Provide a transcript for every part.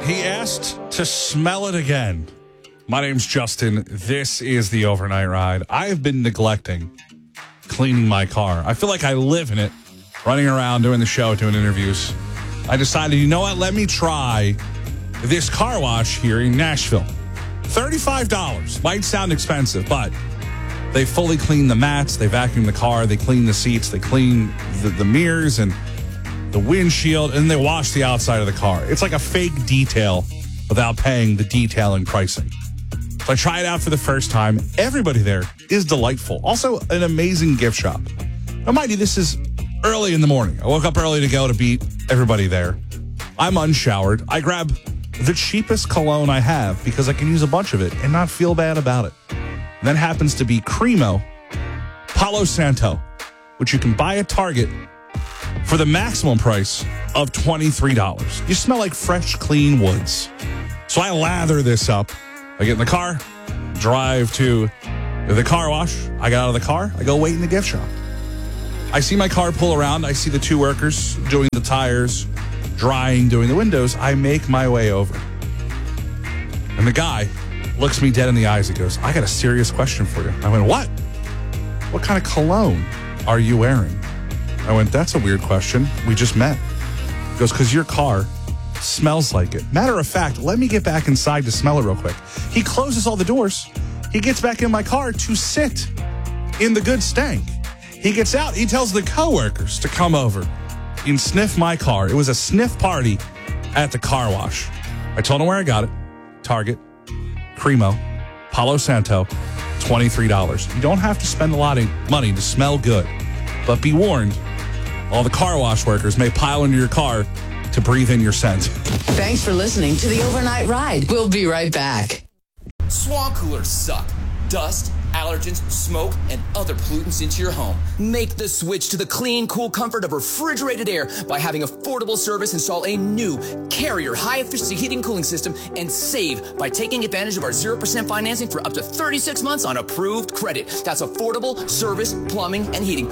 He asked to smell it again. My name's Justin. This is the Overnight Ride. I have been neglecting cleaning my car. I feel like I live in it, running around doing the show, doing interviews. I decided, you know what? Let me try this car wash here in Nashville. $35. Might sound expensive, but they fully clean the mats, they vacuum the car, they clean the seats, they clean the mirrors and the windshield, and they wash the outside of the car. It's like a fake detail without paying the detailing pricing. So I tried it out for the first time. Everybody there is delightful. Also, an amazing gift shop. Now, mind you, this is early in the morning. I woke up early to go to beat everybody there. I'm unshowered. I grab the cheapest cologne I have because I can use a bunch of it and not feel bad about it. And that happens to be Cremo Palo Santo, which you can buy at Target for the maximum price of $23. You smell like fresh, clean woods. So I lather this up. I get in the car, drive to the car wash. I get out of the car. I go wait in the gift shop. I see my car pull around. I see the two workers doing the tires, drying, doing the windows. I make my way over. And the guy looks me dead in the eyes. He goes, I got a serious question for you. I went, what? What kind of cologne are you wearing? I went, that's a weird question. We just met. He goes, because your car smells like it. Matter of fact, let me get back inside to smell it real quick. He closes all the doors. He gets back in my car to sit in the good stank. He gets out. He tells the coworkers to come over and sniff my car. It was a sniff party at the car wash. I told him where I got it. Target, Cremo, Palo Santo, $23. You don't have to spend a lot of money to smell good, but be warned, all the car wash workers may pile into your car to breathe in your scent. Thanks for listening to the Overnight Ride. We'll be right back. Swamp coolers suck. Dust, allergens, smoke, and other pollutants into your home. Make the switch to the clean, cool comfort of refrigerated air by having affordable service install a new Carrier high-efficiency heating and cooling system and save by taking advantage of our 0% financing for up to 36 months on approved credit. That's affordable service, plumbing, and heating.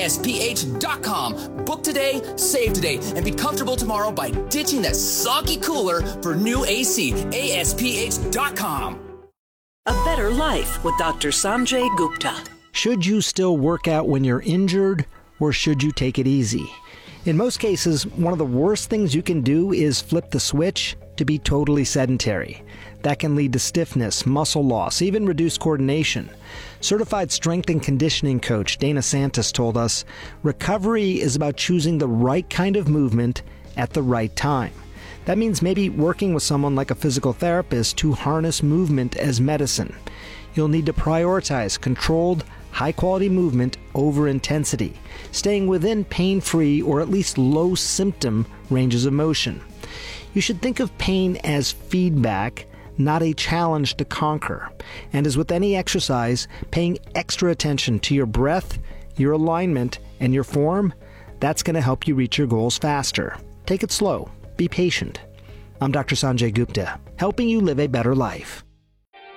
ASPH.com. Book today, save today, and be comfortable tomorrow by ditching that soggy cooler for new AC. ASPH.com. A Better Life with Dr. Sanjay Gupta. Should you still work out when you're injured, or should you take it easy? In most cases, one of the worst things you can do is flip the switch to be totally sedentary. That can lead to stiffness, muscle loss, even reduced coordination. Certified strength and conditioning coach Dana Santos told us, recovery is about choosing the right kind of movement at the right time. That means maybe working with someone like a physical therapist to harness movement as medicine. You'll need to prioritize controlled, high-quality movement over intensity, staying within pain-free or at least low-symptom ranges of motion. You should think of pain as feedback, not a challenge to conquer. And as with any exercise, paying extra attention to your breath, your alignment, and your form, that's going to help you reach your goals faster. Take it slow. Be patient. I'm Dr. Sanjay Gupta, helping you live a better life.